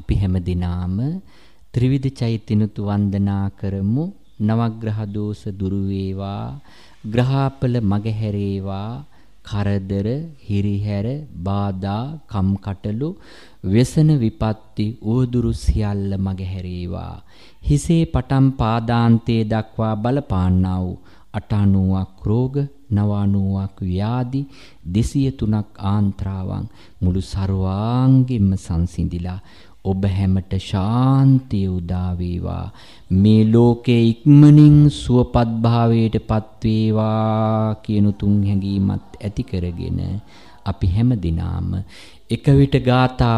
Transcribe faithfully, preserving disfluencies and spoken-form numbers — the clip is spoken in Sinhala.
අපි හැම දිනාම ත්‍රිවිධ චෛත්‍යනුතු වන්දනා කරමු. නවග්‍රහ දෝෂ දුරු වේවා, ග්‍රහාපල මගහැරේවා, කරදර, හිරිහැර, බාධා, කම්කටොළු, व्यसन විපත්ති උවදුරු සියල්ල මගහැරේවා. හිසේ පටන් පාදාන්තයේ දක්වා බලපාන්නා වූ අටානුවක් රෝග, නවානුවක් ව්‍යාධි, දෙසිය තුනක් ආන්ත්‍රාවන් මුළු සර්වාංගෙම සංසිඳිලා ඔබ හැමට ශාන්තිය උදා වේවා. මේ ලෝකේ ඉක්මනින් සුවපත් භාවයට පත් වේවා කියන තුන් හැඟීමත් ඇති කරගෙන අපි හැම දිනාම එක විට ගාථා